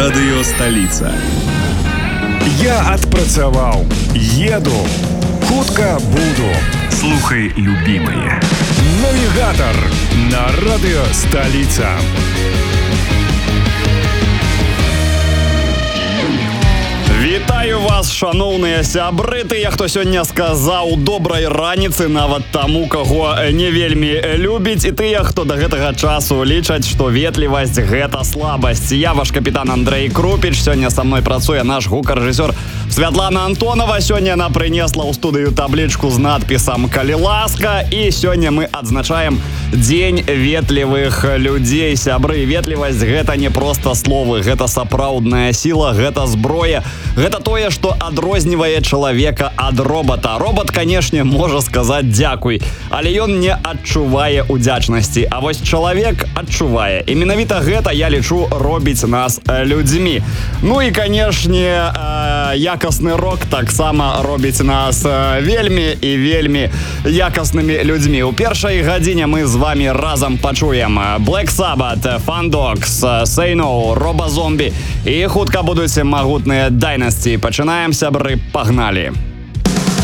Радыё сталіца. Я адпрацаваў, еду, хутка буду. Слухай любімае. Навігатар на радыё сталіца. Вітаю вас, шаноўныя сябры, тыя, хто сёння сказаў добрай раніцы нават таму, каго не вельмі любіць, і тыя, хто да гэтага часу лічаць, што ветлівасць – гэта слабасць. Я ваш капітан Андрэй Крупіч, сёння са мной працуе наш гукарэжысёр Святлана Антонова. Сёння яна прынесла ў студыю таблічку з надпісам «Калі ласка», і сёння мы адзначаем Дзень ветлівых людзей. Сябры, ветлівасць – гэта не проста словы, гэта сапраўдная сіла, гэта зброя. Гэта тое, што адрознівае чалавека ад робата. Робат, канешне, можа сказаць дзякуй, але ён не адчувае удзячнасці. А вось чалавек адчувае. І менавіта гэта, я лічу, робіць нас людзьмі. Ну і, канешне, якасны рок таксама робіць нас вельмі і вельмі якаснымі людзьмі. У першай гадзіне мы з вами разам пачуем Black Sabbath, Fun Dogs, Say No, Робазомбі і хутка будуць магутныя Dynasty. Пачынаем, сябры, пагналі.